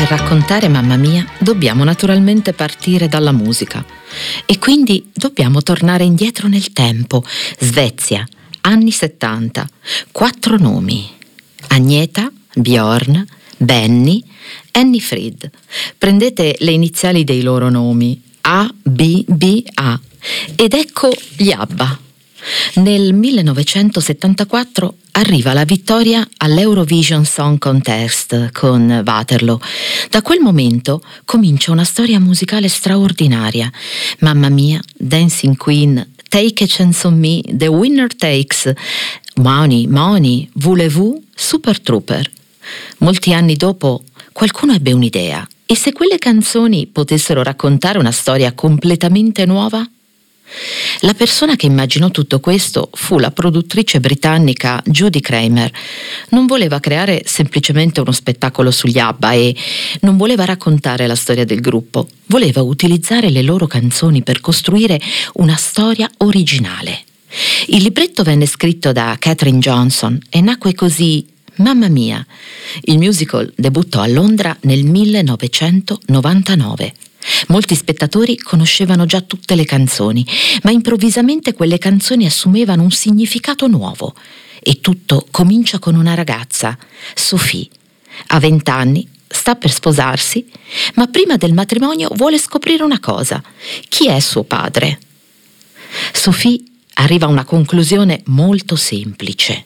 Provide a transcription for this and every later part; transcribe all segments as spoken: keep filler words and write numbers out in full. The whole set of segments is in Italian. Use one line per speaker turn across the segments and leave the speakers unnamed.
Per raccontare Mamma Mia dobbiamo naturalmente partire dalla musica e quindi dobbiamo tornare indietro nel tempo. Svezia, anni settanta. Quattro nomi: Agneta, Bjorn, Benny, Annie Fried. Prendete le iniziali dei loro nomi, A, B, B, A, ed ecco gli ABBA. Nel millenovecentosettantaquattro arriva la vittoria all'Eurovision Song Contest con Waterloo. Da quel momento comincia una storia musicale straordinaria. Mamma Mia, Dancing Queen, Take a Chance on Me, The Winner Takes, Money, Money, Voulez-vous, Super Trooper. Molti anni dopo qualcuno ebbe un'idea: e se quelle canzoni potessero raccontare una storia completamente nuova? La persona che immaginò tutto questo fu la produttrice britannica Judy Kramer. Non voleva creare semplicemente uno spettacolo sugli ABBA e non voleva raccontare la storia del gruppo. Voleva utilizzare le loro canzoni per costruire una storia originale. Il libretto venne scritto da Katherine Johnson e nacque così Mamma Mia. Il musical debuttò a Londra nel millenovecentonovantanove. Molti spettatori conoscevano già tutte le canzoni, ma improvvisamente quelle canzoni assumevano un significato nuovo. E tutto comincia con una ragazza, Sophie. Ha vent'anni, sta per sposarsi, ma prima del matrimonio vuole scoprire una cosa: chi è suo padre? Sophie arriva a una conclusione molto semplice.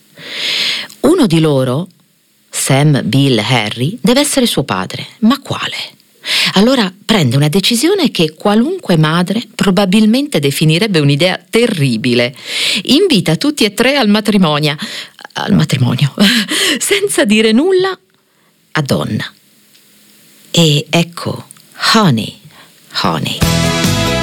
Uno di loro, Sam, Bill, Harry, deve essere suo padre, ma quale? Allora prende una decisione che qualunque madre probabilmente definirebbe un'idea terribile. Invita tutti e tre al matrimonio, al matrimonio, senza dire nulla a Donna. E ecco Honey, Honey.